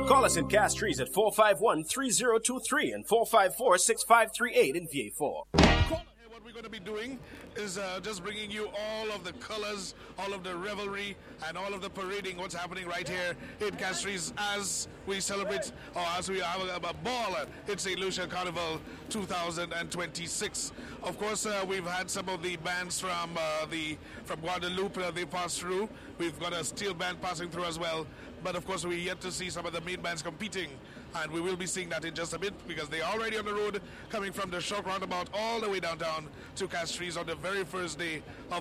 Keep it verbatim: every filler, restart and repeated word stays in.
Call us in Castries at four five one, three zero two three and four five four, six five three eight in V A four. What we're going to be doing is uh, just bringing you all of the colors, all of the revelry, and all of the parading, what's happening right here in Castries as we celebrate, or as we have a, a ball at Saint Lucia Carnival two thousand twenty-six. Of course, uh, we've had some of the bands from uh, the from Guadeloupe, uh, they passed through. We've got a steel band passing through as well. But of course, we're yet to see some of the main bands competing. And we will be seeing that in just a bit because they're already on the road coming from the Shock Roundabout all the way downtown to Castries on the very first day of